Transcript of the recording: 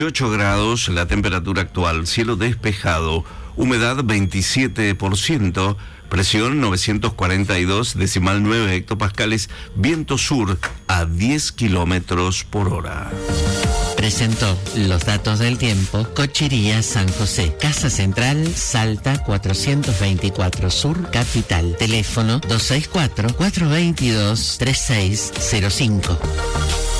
8 grados la temperatura actual, cielo despejado, humedad 27%, presión 942,9 hectopascales, viento sur a 10 kilómetros por hora. Presentó los datos del tiempo Cochería San José, Casa Central, Salta 424 Sur, Capital. Teléfono 264-422-3605.